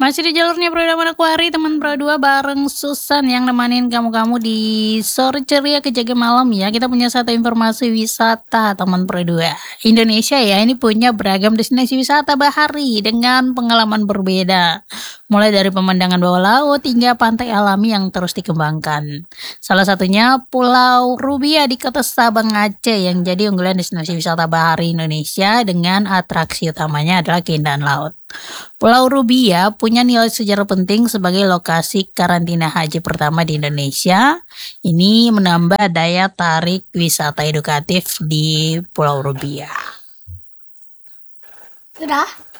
Masih di jalurnya Pradama Aquari, teman Pro 2 bareng Susan yang nemanin kamu-kamu di sore ceria kejaga malam ya. Kita punya satu informasi wisata teman Pro 2. Indonesia ya, ini punya beragam destinasi wisata bahari dengan pengalaman berbeda. Mulai dari pemandangan bawah laut hingga pantai alami yang terus dikembangkan. Salah satunya Pulau Rubia di Kota Sabang, Aceh yang jadi unggulan destinasi wisata bahari Indonesia dengan atraksi utamanya adalah keindahan laut. Pulau Rubia punya nilai sejarah penting sebagai lokasi karantina haji pertama di Indonesia. Ini menambah daya tarik wisata edukatif di Pulau Rubia. Sudah?